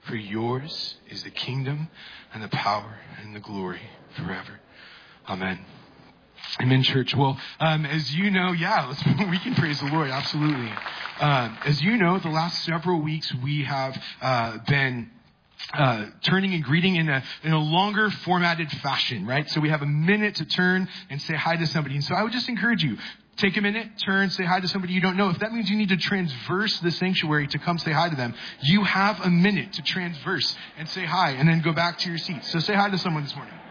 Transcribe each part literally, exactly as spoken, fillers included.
For yours is the kingdom and the power and the glory forever. Amen. Amen, church. Well, um, as you know, yeah, let's, we can praise the Lord. Absolutely. Um, as you know, the last several weeks we have uh, been Uh, turning and greeting in a in a longer formatted fashion, right? So we have a minute to turn and say hi to somebody. And so I would just encourage you, take a minute, turn, say hi to somebody you don't know. If that means you need to transverse the sanctuary to come say hi to them, you have a minute to transverse and say hi and then go back to your seats. So say hi to someone this morning.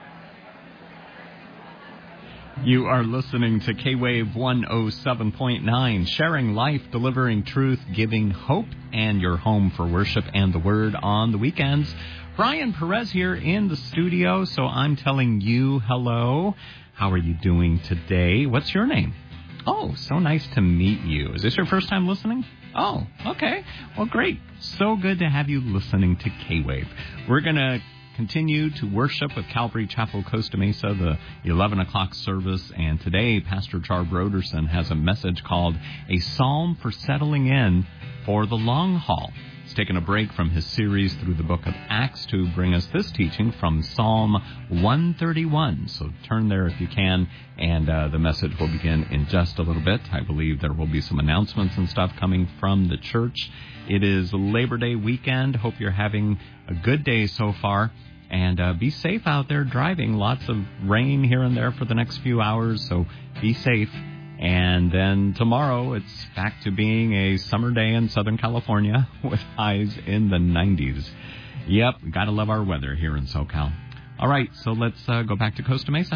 You are listening to K-Wave one oh seven point nine, sharing life, delivering truth, giving hope, and your home for worship and the word on the weekends. Brian Perez here in the studio, so I'm telling you hello. How are you doing today? What's your name? Oh, so nice to meet you. Is this your first time listening? Oh, okay. Well, great. So good to have you listening to K-Wave. We're going to continue to worship with Calvary Chapel Costa Mesa, the eleven o'clock service. And today, Pastor Char Broderson has a message called A Psalm for Settling In for the Long Haul. He's taken a break from his series through the book of Acts to bring us this teaching from Psalm one thirty-one. So turn there if you can, and uh, the message will begin in just a little bit. I believe there will be some announcements and stuff coming from the church. It is Labor Day weekend. Hope you're having a good day so far. And uh, be safe out there driving. Lots of rain here and there for the next few hours, so be safe. And then tomorrow, it's back to being a summer day in Southern California with highs in the nineties. Yep, gotta love our weather here in SoCal. All right, so let's uh, go back to Costa Mesa.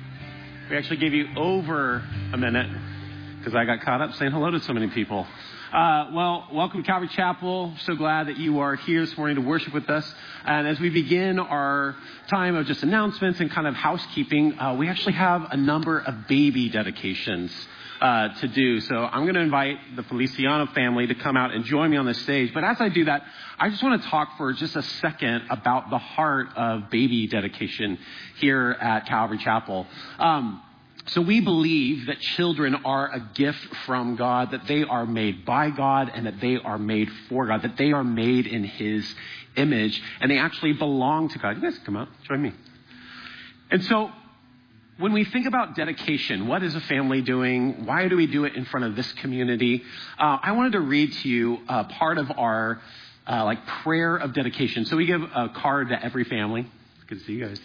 We actually gave you over a minute because I got caught up saying hello to so many people. Uh, well, welcome to Calvary Chapel. So glad that you are here this morning to worship with us. And as we begin our time of just announcements and kind of housekeeping, uh, we actually have a number of baby dedications uh, to do. So I'm going to invite the Feliciano family to come out and join me on the stage. But as I do that, I just want to talk for just a second about the heart of baby dedication here at Calvary Chapel. Um, So we believe that children are a gift from God, that they are made by God, and that they are made for God, that they are made in His image, and they actually belong to God. You guys come out, join me. And so when we think about dedication, what is a family doing? Why do we do it in front of this community? Uh, I wanted to read to you uh, part of our uh, like prayer of dedication. So we give a card to every family. Good to see you guys.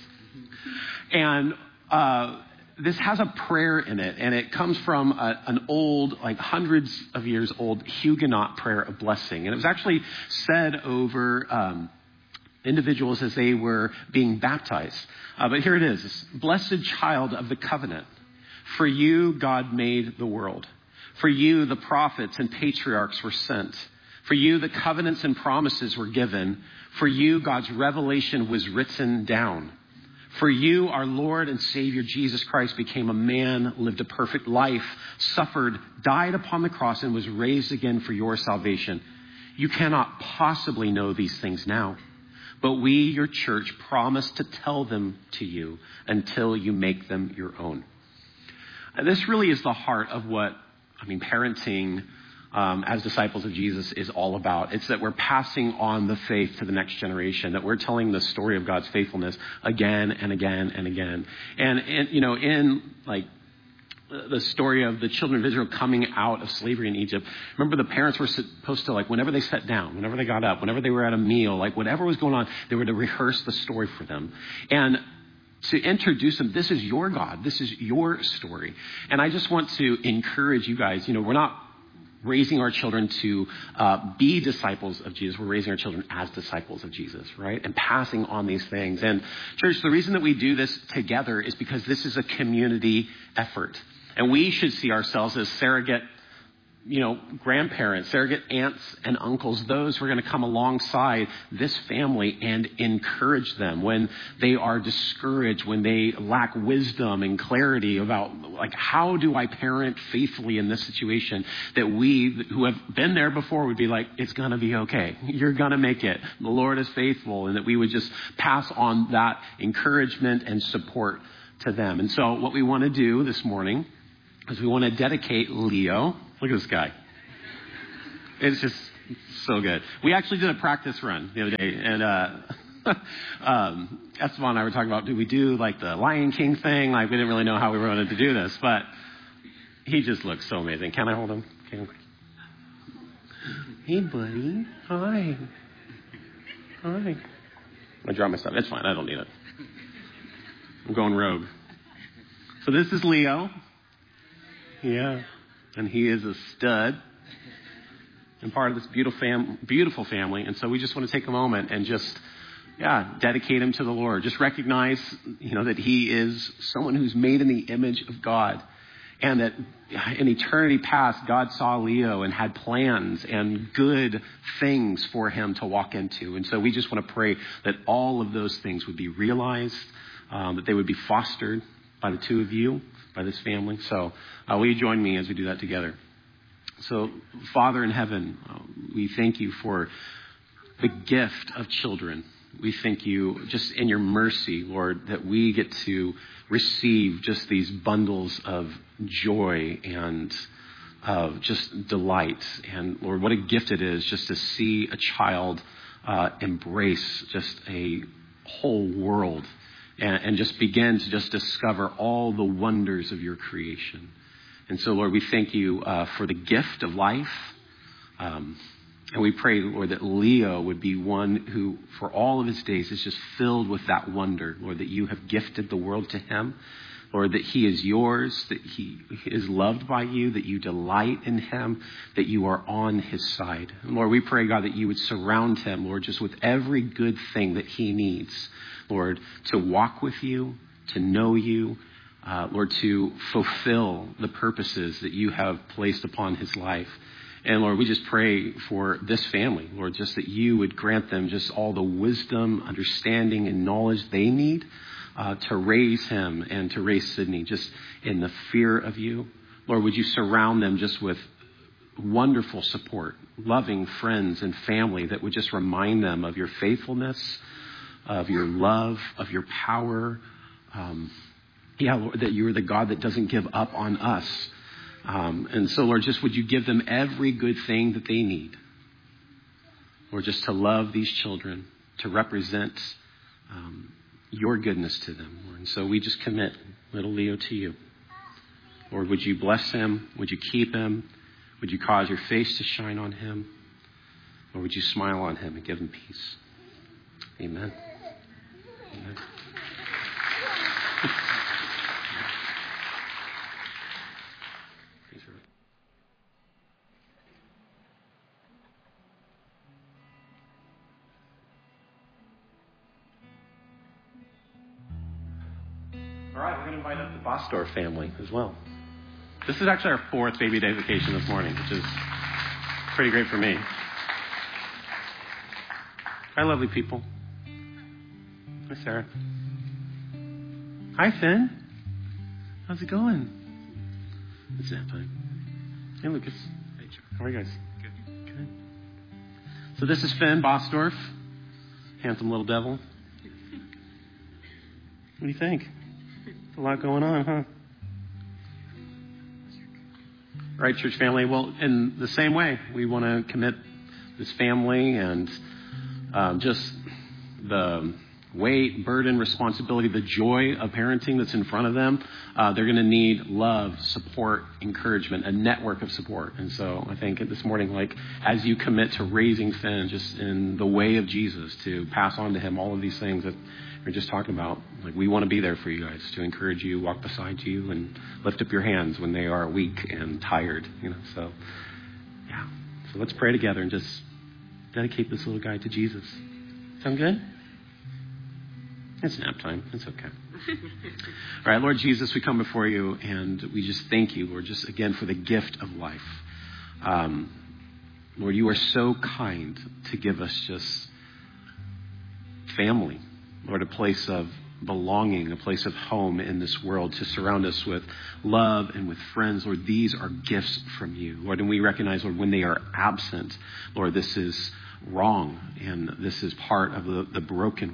And uh this has a prayer in it, and it comes from a, an old, like hundreds of years old Huguenot prayer of blessing. And it was actually said over um, individuals as they were being baptized. Uh, but here it is. Blessed child of the covenant, for you God made the world. For you the prophets and patriarchs were sent. For you the covenants and promises were given. For you God's revelation was written down. For you, our Lord and Savior, Jesus Christ, became a man, lived a perfect life, suffered, died upon the cross, and was raised again for your salvation. You cannot possibly know these things now, but we, your church, promise to tell them to you until you make them your own. And this really is the heart of what, I mean, parenting Um, as disciples of Jesus is all about. It's that we're passing on the faith to the next generation, that we're telling the story of God's faithfulness again and again and again. And, and you know, in like the story of the children of Israel coming out of slavery in Egypt, remember the parents were supposed to, like, whenever they sat down, whenever they got up, whenever they were at a meal, like whatever was going on, they were to rehearse the story for them. And to introduce them, this is your God, this is your story. And I just want to encourage you guys, you know, we're not raising our children to uh, be disciples of Jesus. We're raising our children as disciples of Jesus, right? And passing on these things. And church, the reason that we do this together is because this is a community effort. And we should see ourselves as surrogate, you know, grandparents, surrogate aunts and uncles, those who are going to come alongside this family and encourage them when they are discouraged, when they lack wisdom and clarity about, like, how do I parent faithfully in this situation, that we who have been there before would be like, it's going to be okay. You're going to make it. The Lord is faithful. And that we would just pass on that encouragement and support to them. And so what we want to do this morning is we want to dedicate Leo. Look at this guy. It's just, So good. We actually did a practice run the other day, and uh, um, Esteban and I were talking about, do we do like the Lion King thing? Like, we didn't really know how we wanted to do this, but he just looks so amazing. Can I hold him? Can... Hey, buddy. Hi. Hi. I dropped my stuff. It's fine. I don't need it. I'm going rogue. So this is Leo. Yeah. And he is a stud and part of this beautiful, fam- beautiful family. And so we just want to take a moment and just, yeah, dedicate him to the Lord. Just recognize, you know, that he is someone who's made in the image of God. And that in eternity past, God saw Leo and had plans and good things for him to walk into. And so we just want to pray that all of those things would be realized, um, that they would be fostered by the two of you, by this family. So uh, will you join me as we do that together? So, Father in heaven, uh, we thank you for the gift of children. We thank you just in your mercy, Lord, that we get to receive just these bundles of joy and of just delight. And Lord, what a gift it is just to see a child uh, embrace just a whole world and, and just begin to just discover all the wonders of your creation. And so, Lord, we thank you uh, for the gift of life. Um, and we pray, Lord, that Leo would be one who, for all of his days, is just filled with that wonder, Lord, that you have gifted the world to him. Lord, that he is yours, that he is loved by you, that you delight in him, that you are on his side. And Lord, we pray, God, that you would surround him, Lord, just with every good thing that he needs, Lord, to walk with you, to know you, Uh, Lord, to fulfill the purposes that you have placed upon his life. And Lord, we just pray for this family, Lord, just that you would grant them just all the wisdom, understanding, and knowledge they need uh, to raise him and to raise Sydney just in the fear of you. Lord, would you surround them just with wonderful support, loving friends and family that would just remind them of your faithfulness, of your love, of your power, um, Yeah, Lord, that you're the God that doesn't give up on us. Um, and so, Lord, just would you give them every good thing that they need. Lord, just to love these children, to represent um, your goodness to them, Lord. And so we just commit little Leo to you. Lord, would you bless him? Would you keep him? Would you cause your face to shine on him? Or would you smile on him and give him peace? Amen. Amen. All right, we're going to invite up the Bosdorf family as well. This is actually our fourth baby day vacation this morning, which is pretty great for me. Hi, lovely people. Hi, Sarah. Hi, Finn. How's it going? It's nap time. Hey, Lucas. Hey, Joe. How are you guys? Good. Good. So this is Finn Bosdorf, handsome little devil. What do you think? A lot going on, huh? All right, church family. Well, in the same way, we want to commit this family and um, just the weight, burden, responsibility, the joy of parenting that's in front of them. Uh, they're going to need love, support, encouragement, a network of support. And so I think this morning, like, as you commit to raising Finn just in the way of Jesus, to pass on to him all of these things that we're just talking about, like, we want to be there for you guys, to encourage you, walk beside you, and lift up your hands when they are weak and tired, you know. So, yeah. So let's pray together and just dedicate this little guy to Jesus. Sound good? It's nap time. It's okay. All right, Lord Jesus, we come before you, and we just thank you, Lord, just again for the gift of life. Um, Lord, you are so kind to give us just family. Lord, a place of belonging, a place of home in this world, to surround us with love and with friends. Lord, these are gifts from you, Lord, and we recognize, Lord, when they are absent, Lord, this is wrong, and this is part of the, the broken world, Lord.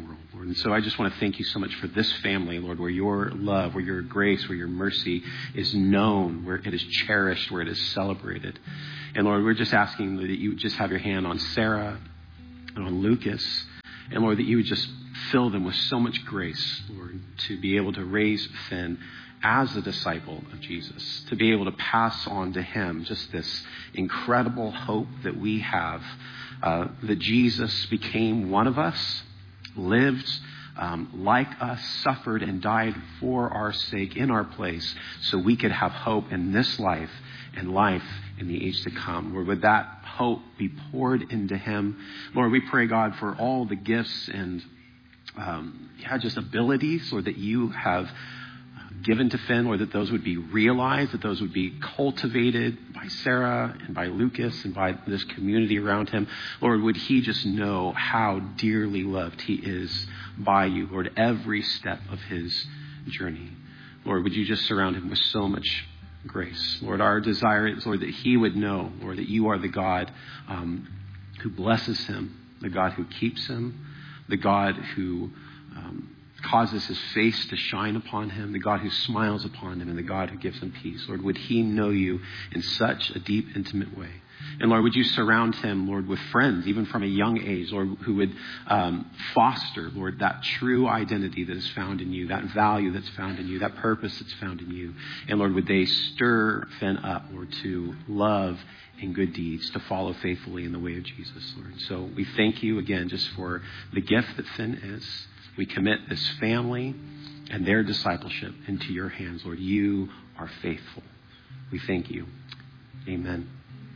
Lord. And so I just want to thank you so much for this family, Lord, where your love, where your grace, where your mercy is known, where it is cherished, where it is celebrated. And Lord, we're just asking that you would just have your hand on Sarah and on Lucas. And Lord, that you would just fill them with so much grace, Lord, to be able to raise Finn as a disciple of Jesus, to be able to pass on to him just this incredible hope that we have, uh, that Jesus became one of us, lived um, like us, suffered and died for our sake in our place, so we could have hope in this life and life in the age to come. Lord, would that hope be poured into him? Lord, we pray, God, for all the gifts and um, yeah, just abilities, Lord, that you have given to Finn, or that those would be realized, that those would be cultivated by Sarah and by Lucas and by this community around him. Lord, would he just know how dearly loved he is by you, Lord, every step of his journey. Lord, would you just surround him with so much grace. Lord, our desire is, Lord, that he would know, Lord, that you are the God um, who blesses him, the God who keeps him, the God who um, causes his face to shine upon him, the God who smiles upon him, and the God who gives him peace. Lord, would he know you in such a deep, intimate way? And Lord, would you surround him, Lord, with friends, even from a young age, Lord, who would um, foster, Lord, that true identity that is found in you, that value that's found in you, that purpose that's found in you. And Lord, would they stir Finn up, Lord, to love and good deeds, to follow faithfully in the way of Jesus, Lord. So we thank you again just for the gift that Finn is. We commit this family and their discipleship into your hands, Lord. You are faithful. We thank you. Amen.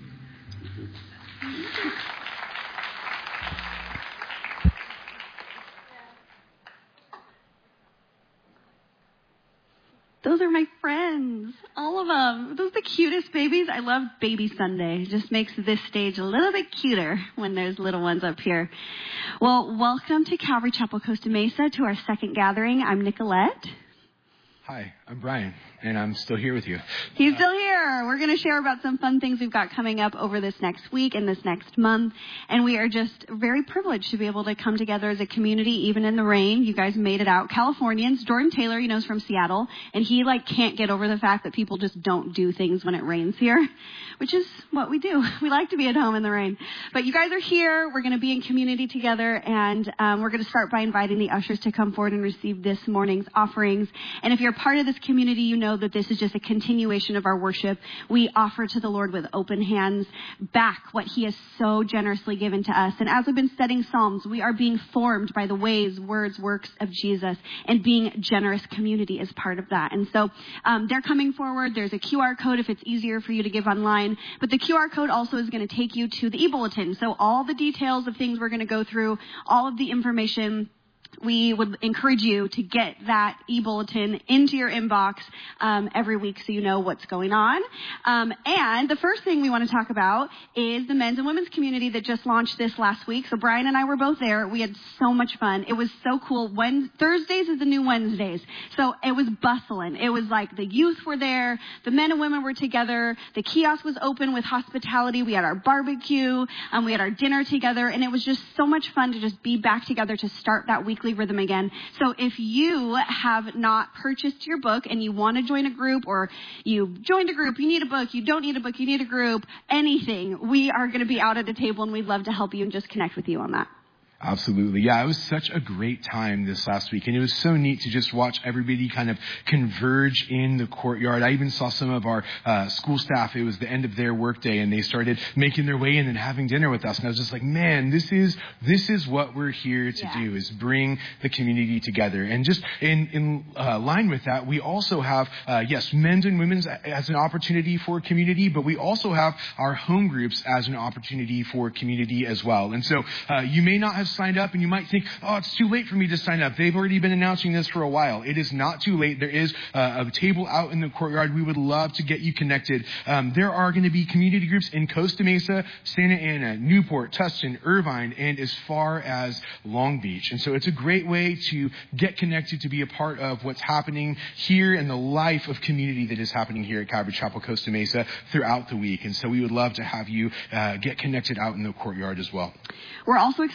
Those are my friends, all of them. Those are the cutest babies. I love Baby Sunday. It just makes this stage a little bit cuter when there's little ones up here. Well, welcome to Calvary Chapel Costa Mesa, to our second gathering. I'm Nicolette. Hi, I'm Brian, and I'm still here with you. He's still here. We're going to share about some fun things we've got coming up over this next week and this next month. And we are just very privileged to be able to come together as a community, even in the rain. You guys made it out. Californians, Jordan Taylor, you know, is from Seattle, and he like can't get over the fact that people just don't do things when it rains here, which is what we do. We like to be at home in the rain. But you guys are here. We're going to be in community together, and um, we're going to start by inviting the ushers to come forward and receive this morning's offerings. And if you're part of this community, you know that this is just a continuation of our worship. We offer to the Lord with open hands back what he has so generously given to us. And as we've been studying Psalms, we are being formed by the ways, words, works of Jesus, and being generous community is part of that. And so um, they're coming forward. There's a Q R code if it's easier for you to give online. But the Q R code also is going to take you to the e-bulletin. So all the details of things we're going to go through, all of the information, we would encourage you to get that e-bulletin into your inbox um, every week so you know what's going on. Um, and the first thing we want to talk about is the men's and women's community that just launched this last week. So Brian and I were both there. We had so much fun. It was so cool. When, Thursdays is the new Wednesdays. So it was bustling. It was like the youth were there. The men and women were together. The kiosk was open with hospitality. We had our barbecue. Um, we had our dinner together. And it was just so much fun to just be back together to start that weekly rhythm again. So if you have not purchased your book and you want to join a group, or you joined a group, you need a book, you don't need a book, you need a group, anything, we are going to be out at a table, and we'd love to help you and just connect with you on that. Absolutely. Yeah, it was such a great time this last week. And it was so neat to just watch everybody kind of converge in the courtyard. I even saw some of our uh, school staff. It was the end of their workday, and they started making their way in and having dinner with us. And I was just like, man, this is this is what we're here to yeah. do, is bring the community together. And just in, in uh, line with that, we also have, uh, yes, men's and women's as an opportunity for community, but we also have our home groups as an opportunity for community as well. And so uh, you may not have signed up, and you might think, oh, it's too late for me to sign up. They've already been announcing this for a while. It is not too late. There is uh, a table out in the courtyard. We would love to get you connected. Um, there are going to be community groups in Costa Mesa, Santa Ana, Newport, Tustin, Irvine, and as far as Long Beach. And so it's a great way to get connected, to be a part of what's happening here and the life of community that is happening here at Calvary Chapel Costa Mesa throughout the week. And so we would love to have you uh, get connected out in the courtyard as well. We're also excited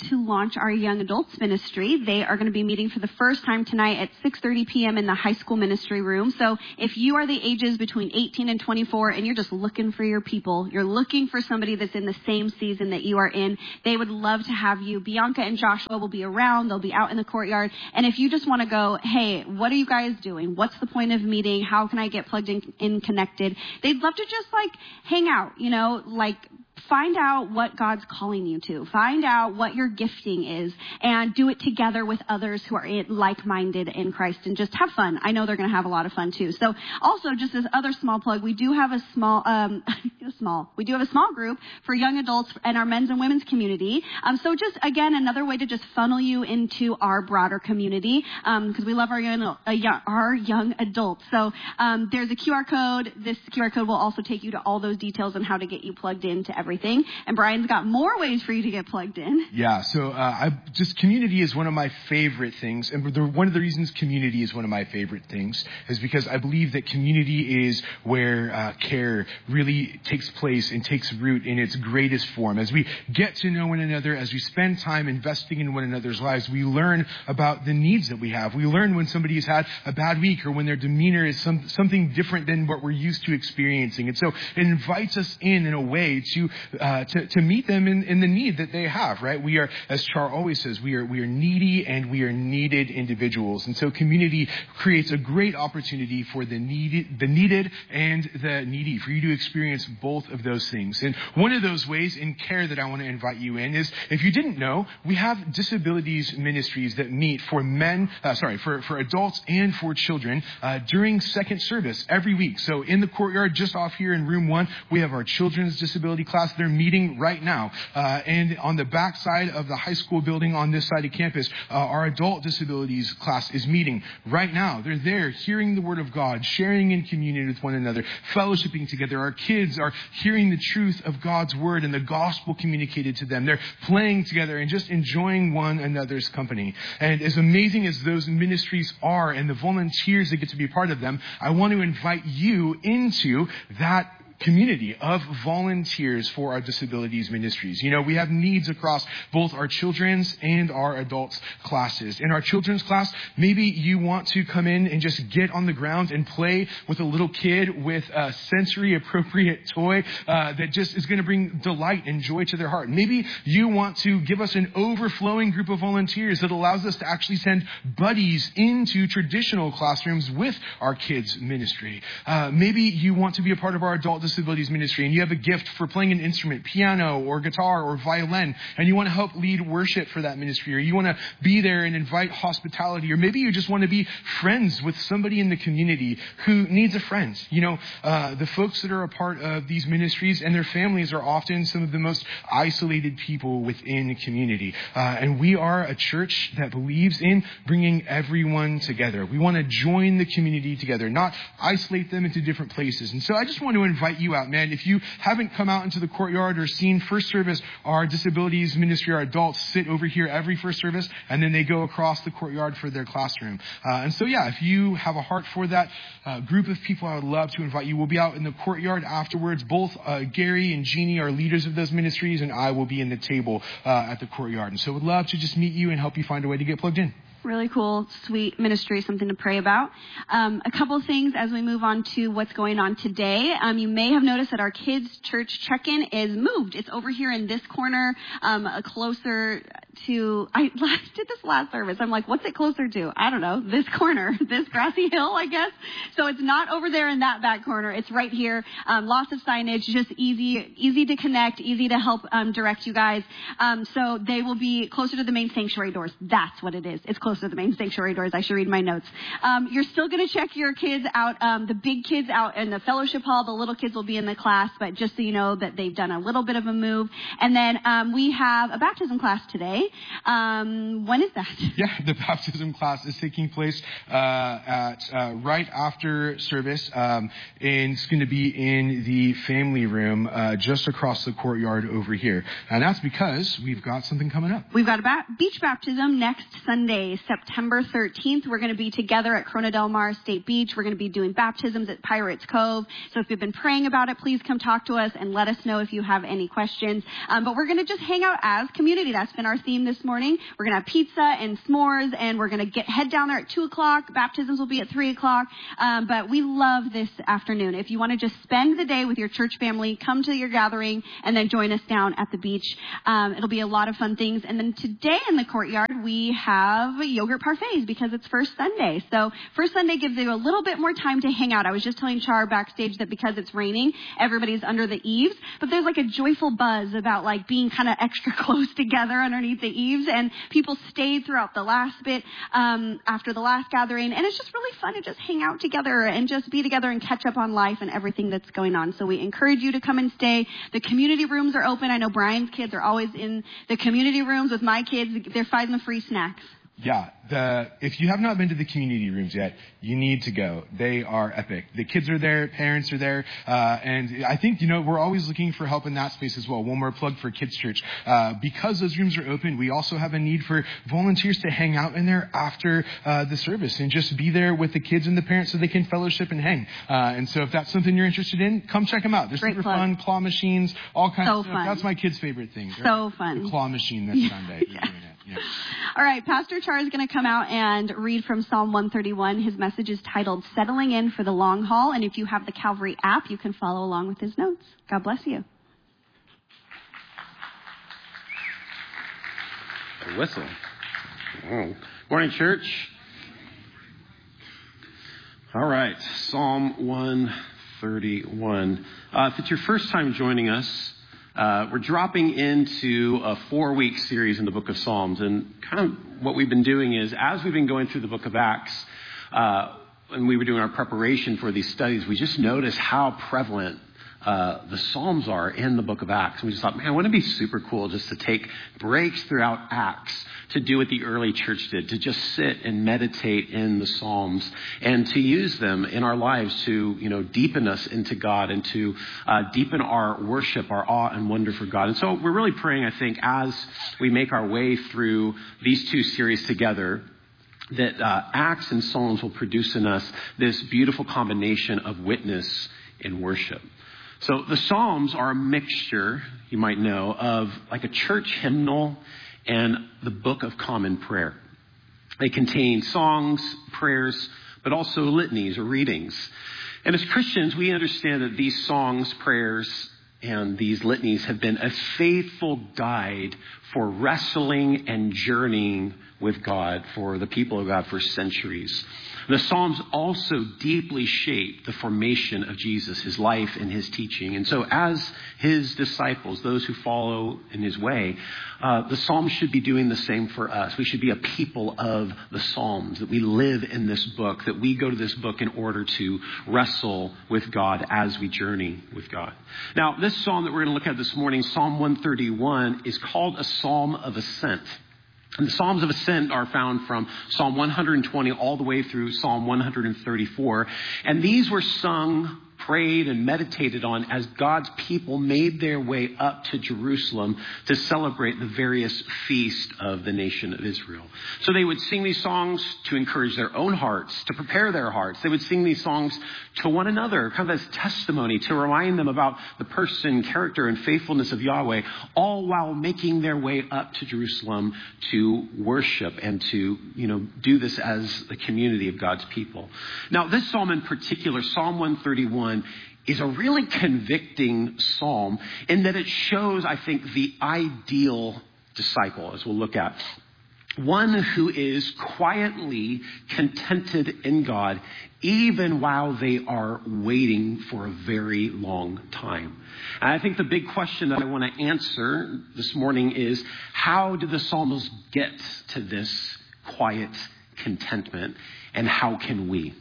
to launch our young adults ministry. They are going to be meeting for the first time tonight at six thirty p.m. in the high school ministry room. So if you are the ages between eighteen and twenty-four and you're just looking for your people, you're looking for somebody that's in the same season that you are in, they would love to have you. Bianca and Joshua will be around. They'll be out in the courtyard. And if you just want to go, hey, what are you guys doing? What's the point of meeting? How can I get plugged in, in connected? They'd love to just like hang out, you know, like find out what God's calling you to. Find out what your gifting is and do it together with others who are like-minded in Christ and just have fun. I know they're going to have a lot of fun too. So also just this other small plug, we do have a small, um, small, we do have a small group for young adults and our men's and women's community. Um, so just again, another way to just funnel you into our broader community, um, because we love our young, uh, young, our young adults. So, um, there's a Q R code. This Q R code will also take you to all those details on how to get you plugged into everything. And Brian's got more ways for you to get plugged in. Yeah, so uh, I just community is one of my favorite things. And the, one of the reasons community is one of my favorite things is because I believe that community is where uh, care really takes place and takes root in its greatest form. As we get to know one another, as we spend time investing in one another's lives, we learn about the needs that we have. We learn when somebody has had a bad week or when their demeanor is some, something different than what we're used to experiencing. And so it invites us in in a way to Uh, to, to meet them in, in the need that they have, right? We are, as Char always says, we are we are needy and we are needed individuals. And so community creates a great opportunity for the needed, the needed and the needy, for you to experience both of those things. And one of those ways in care that I want to invite you in is, if you didn't know, we have disabilities ministries that meet for men, uh, sorry, for, for adults and for children uh, during second service every week. So in the courtyard, just off here in room one, we have our children's disability class. They're meeting right now. Uh, and on the back side of the high school building on this side of campus, uh, our adult disabilities class is meeting right now. They're there hearing the word of God, sharing in community with one another, fellowshipping together. Our kids are hearing the truth of God's word and the gospel communicated to them. They're playing together and just enjoying one another's company. And as amazing as those ministries are and the volunteers that get to be part of them, I want to invite you into that community of volunteers for our disabilities ministries. You know, we have needs across both our children's and our adults classes. In our children's class, maybe you want to come in and just get on the ground and play with a little kid with a sensory appropriate toy uh, that just is going to bring delight and joy to their heart. Maybe you want to give us an overflowing group of volunteers that allows us to actually send buddies into traditional classrooms with our kids' ministry. Uh, maybe you want to be a part of our adult disabilities ministry and you have a gift for playing an instrument, piano or guitar or violin, and you want to help lead worship for that ministry, or you want to be there and invite hospitality, or maybe you just want to be friends with somebody in the community who needs a friend. You know, uh, the folks that are a part of these ministries and their families are often some of the most isolated people within the community. Uh, and we are a church that believes in bringing everyone together. We want to join the community together, not isolate them into different places. And so I just want to invite you out, man. If you haven't come out into the courtyard or seen first service, our disabilities ministry, our adults sit over here every first service, and then they go across the courtyard for their classroom. Uh, and so, yeah, if you have a heart for that uh, group of people, I would love to invite you. We'll be out in the courtyard afterwards. Both uh, Gary and Jeannie are leaders of those ministries, and I will be in the table uh, at the courtyard. And so would love to just meet you and help you find a way to get plugged in. Really cool, sweet ministry, something to pray about. Um, a couple things as we move on to what's going on today. Um, you may have noticed that our kids' church check-in is moved. It's over here in this corner, um, closer to, I did this last service. I'm like, what's it closer to? I don't know, this corner, this grassy hill, I guess. So it's not over there in that back corner. It's right here. Um, lots of signage, just easy, easy to connect, easy to help um, direct you guys. Um, so they will be closer to the main sanctuary doors. That's what it is. It's closer to the main sanctuary doors. I should read my notes. Um, you're still going to check your kids out, um, the big kids out in the fellowship hall. The little kids will be in the class, but just so you know that they've done a little bit of a move. And then um, we have a baptism class today. Um, when is that? Yeah, the baptism class is taking place uh, at uh, right after service, um, and it's going to be in the family room uh, just across the courtyard over here. And that's because we've got something coming up. We've got a ba- beach baptism next Sunday, September thirteenth. We're going to be together at Corona Del Mar State Beach. We're going to be doing baptisms at Pirates Cove. So if you've been praying about it, please come talk to us and let us know if you have any questions. Um, but we're going to just hang out as community. That's been our theme theme this morning. We're going to have pizza and s'mores, and we're going to get head down there at two o'clock. Baptisms will be at three o'clock. Um, but we love this afternoon. If you want to just spend the day with your church family, come to your gathering, and then join us down at the beach. Um, it'll be a lot of fun things. And then today in the courtyard, we have yogurt parfaits because it's First Sunday. So First Sunday gives you a little bit more time to hang out. I was just telling Char backstage that because it's raining, everybody's under the eaves. But there's like a joyful buzz about like being kind of extra close together underneath the eaves. And people stayed throughout the last bit um, after the last gathering. And it's just really fun to just hang out together and just be together and catch up on life and everything that's going on. So we encourage you to come and stay. The community rooms are open. I know Brian's kids are always in the community rooms with my kids. They're finding the free snacks. Yeah, the, if you have not been to the community rooms yet, you need to go. They are epic. The kids are there, parents are there, uh, and I think, you know, we're always looking for help in that space as well. One more plug for Kids Church. Uh, because those rooms are open, we also have a need for volunteers to hang out in there after uh, the service and just be there with the kids and the parents so they can fellowship and hang. Uh, and so if that's something you're interested in, come check them out. They're Great super plug. fun, claw machines, all kinds so of stuff. Fun. That's my kids' favorite thing. So fun. The claw machine this Sunday. Yeah. Doing it. Yeah. All right, Pastor Char is going to come out and read from Psalm one thirty-one. His message is titled Settling In for the Long Haul. And if you have the Calvary app, you can follow along with his notes. God bless you. A whistle. Oh. Morning, church. All right, Psalm one thirty-one. Uh, if it's your first time joining us, Uh, we're dropping into a four-week series in the book of Psalms. And kind of what we've been doing is, as we've been going through the book of Acts, uh, and we were doing our preparation for these studies, we just noticed how prevalent uh, the Psalms are in the book of Acts. And we just thought, man, wouldn't it be super cool just to take breaks throughout Acts to do what the early church did, to just sit and meditate in the Psalms and to use them in our lives to, you know, deepen us into God and to uh, deepen our worship, our awe and wonder for God. And so we're really praying, I think, as we make our way through these two series together, that uh, Acts and Psalms will produce in us this beautiful combination of witness and worship. So the Psalms are a mixture, you might know, of like a church hymnal and the Book of Common Prayer. They contain songs, prayers, but also litanies or readings. And as Christians, we understand that these songs, prayers, and these litanies have been a faithful guide for wrestling and journeying with God for the people of God for centuries. The Psalms also deeply shape the formation of Jesus, his life and his teaching. And so as his disciples, those who follow in his way, uh, the Psalms should be doing the same for us. We should be a people of the Psalms, that we live in this book, that we go to this book in order to wrestle with God as we journey with God. Now, this psalm that we're going to look at this morning, Psalm one thirty-one, is called a Psalm of Ascent. And the Psalms of Ascent are found from Psalm one twenty all the way through Psalm one thirty-four. And these were sung, prayed, and meditated on as God's people made their way up to Jerusalem to celebrate the various feasts of the nation of Israel. So they would sing these songs to encourage their own hearts, to prepare their hearts. They would sing these songs to one another, kind of as testimony, to remind them about the person, character, and faithfulness of Yahweh, all while making their way up to Jerusalem to worship and to, you know, do this as a community of God's people. Now, this psalm in particular, Psalm one thirty-one, is a really convicting psalm in that it shows, I think, the ideal disciple, as we'll look at. One who is quietly contented in God, even while they are waiting for a very long time. And I think the big question that I want to answer this morning is, how did the psalmist get to this quiet contentment, and how can we?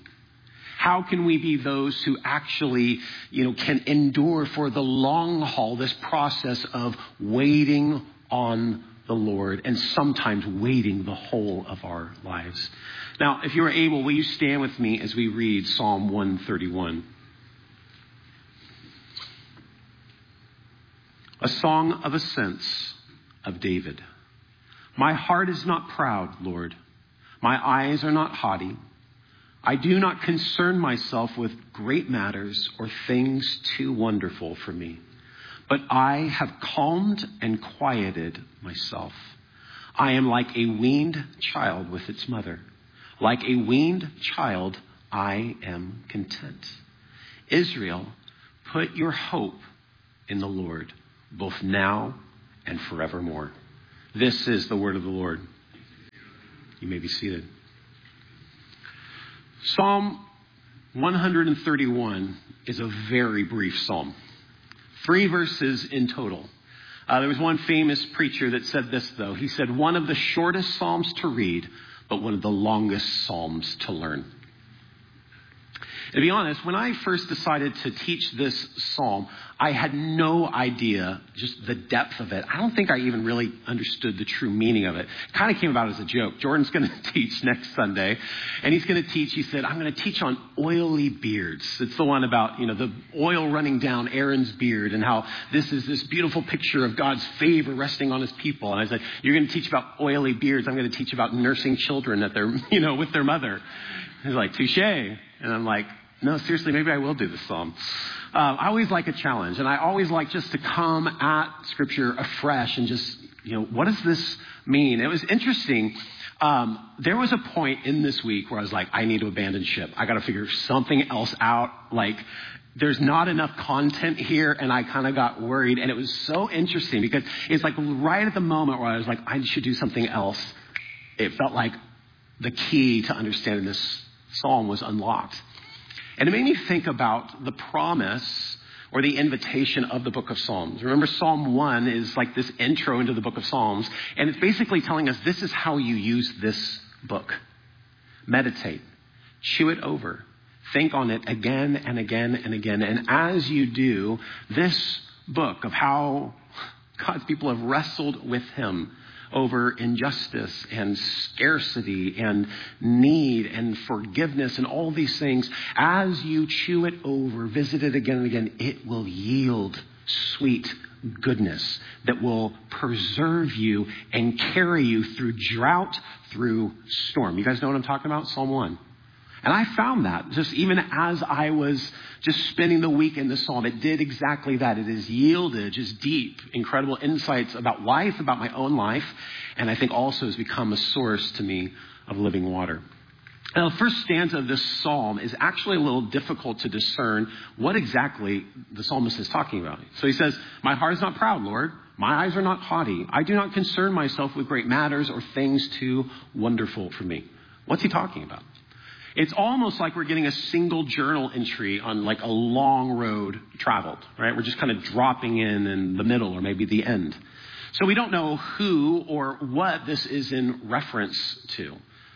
How can we be those who actually, you know, can endure for the long haul this process of waiting on the Lord and sometimes waiting the whole of our lives? Now, if you are able, will you stand with me as we read Psalm one thirty-one? A song of ascents of David. My heart is not proud, Lord. My eyes are not haughty. I do not concern myself with great matters or things too wonderful for me, but I have calmed and quieted myself. I am like a weaned child with its mother. Like a weaned child, I am content. Israel, put your hope in the Lord, both now and forevermore. This is the word of the Lord. You may be seated. Psalm one thirty-one is a very brief psalm. Three verses in total. Uh, there was one famous preacher that said this, though. He said, one of the shortest psalms to read, but one of the longest psalms to learn. To be honest, when I first decided to teach this psalm, I had no idea just the depth of it. I don't think I even really understood the true meaning of it. It kind of came about as a joke. Jordan's going to teach next Sunday, and he's going to teach, he said, I'm going to teach on oily beards. It's the one about, you know, the oil running down Aaron's beard and how this is this beautiful picture of God's favor resting on his people. And I said, you're going to teach about oily beards. I'm going to teach about nursing children at their, you know, with their mother. He's like, touche. And I'm like, no, seriously, maybe I will do this psalm. Um, I always like a challenge, and I always like just to come at Scripture afresh and just, you know, what does this mean? It was interesting. Um, there was a point in this week where I was like, I need to abandon ship. I got to figure something else out. Like, there's not enough content here, and I kind of got worried. And it was so interesting because it's like right at the moment where I was like, I should do something else. It felt like the key to understanding this psalm was unlocked. And it made me think about the promise or the invitation of the book of Psalms. Remember, Psalm one is like this intro into the book of Psalms. And it's basically telling us this is how you use this book. Meditate. Chew it over. Think on it again and again and again. And as you do, this book of how God's people have wrestled with him over injustice and scarcity and need and forgiveness and all these things. As you chew it over, visit it again and again, it will yield sweet goodness that will preserve you and carry you through drought, through storm. You guys know what I'm talking about? Psalm one. And I found that just even as I was just spending the week in the psalm, it did exactly that. It has yielded just deep, incredible insights about life, about my own life. And I think also has become a source to me of living water. Now, the first stanza of this psalm is actually a little difficult to discern what exactly the psalmist is talking about. So he says, my heart is not proud, Lord. My eyes are not haughty. I do not concern myself with great matters or things too wonderful for me. What's he talking about? It's almost like we're getting a single journal entry on like a long road traveled, right? We're just kind of dropping in in the middle or maybe the end. So we don't know who or what this is in reference to.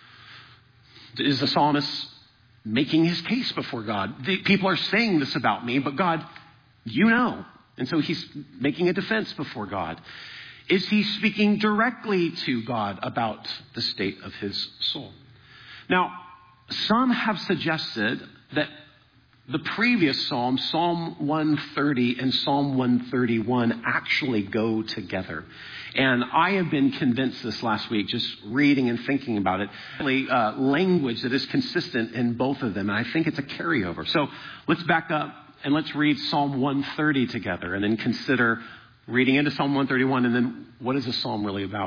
Is the psalmist making his case before God? The people are saying this about me, but God, you know. And so he's making a defense before God. Is he speaking directly to God about the state of his soul? Now, some have suggested that the previous psalm, Psalm one thirty and Psalm one thirty-one, actually go together. And I have been convinced this last week, just reading and thinking about it, uh, language that is consistent in both of them. And I think it's a carryover. So let's back up and let's read Psalm one thirty together and then consider reading into Psalm one thirty-one. And then what is the psalm really about?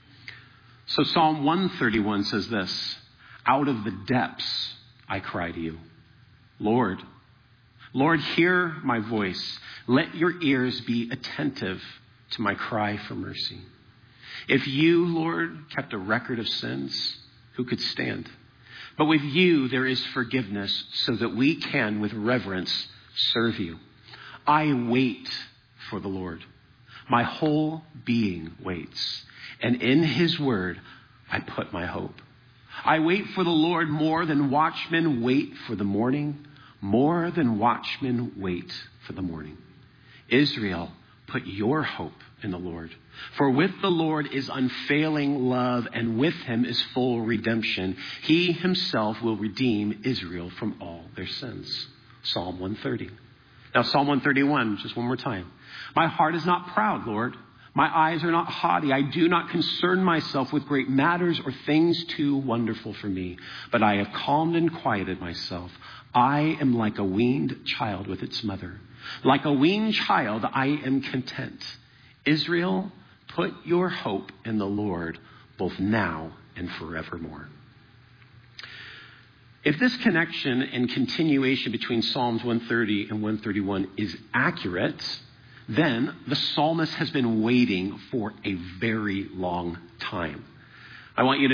So Psalm one thirty-one says this: out of the depths I cry to you. Lord, Lord, hear my voice. Let your ears be attentive to my cry for mercy. If you, Lord, kept a record of sins, who could stand? But with you there is forgiveness so that we can with reverence serve you. I wait for the Lord. My whole being waits. And in his word I put my hope. I wait for the Lord more than watchmen wait for the morning, more than watchmen wait for the morning. Israel, put your hope in the Lord. For with the Lord is unfailing love, and with him is full redemption. He himself will redeem Israel from all their sins. Psalm one thirty. Now Psalm one thirty-one, just one more time. My heart is not proud, Lord. My eyes are not haughty. I do not concern myself with great matters or things too wonderful for me. But I have calmed and quieted myself. I am like a weaned child with its mother. Like a weaned child, I am content. Israel, Put your hope in the Lord both now and forevermore. If this connection and continuation between Psalms one thirty and one thirty-one is accurate, then the psalmist has been waiting for a very long time. I want you to